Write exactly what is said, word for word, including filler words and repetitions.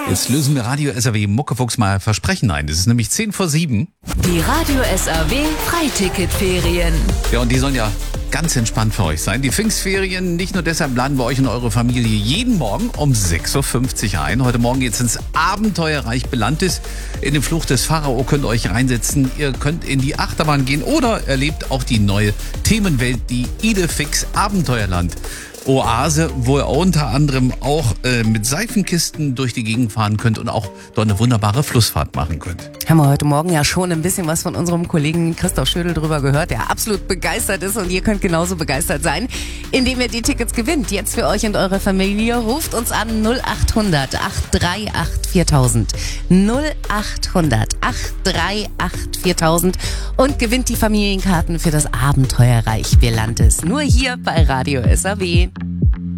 Jetzt lösen wir Radio S R W Muckefuchs mal Versprechen ein. Das ist nämlich zehn vor sieben. Die Radio S R W Freiticketferien. Ja, und die sollen ja ganz entspannt für euch sein. Die Pfingstferien, nicht nur deshalb laden wir euch und eure Familie jeden Morgen um sechs Uhr fünfzig ein. Heute Morgen geht's ins Abenteuerreich Belantis. In den Fluch des Pharao könnt ihr euch reinsetzen. Ihr könnt in die Achterbahn gehen oder erlebt auch die neue Themenwelt, die Idefix Abenteuerland. Oase, wo ihr unter anderem auch äh, mit Seifenkisten durch die Gegend fahren könnt und auch dort eine wunderbare Flussfahrt machen könnt. Haben wir heute Morgen ja schon ein bisschen was von unserem Kollegen Christoph Schödel drüber gehört, der absolut begeistert ist, und ihr könnt genauso begeistert sein, indem ihr die Tickets gewinnt. Jetzt für euch und eure Familie. Ruft uns an null acht hundert acht drei acht viertausend. null acht hundert acht drei acht viertausend und gewinnt die Familienkarten für das Abenteuerreich Belantis. Nur hier bei Radio S R W.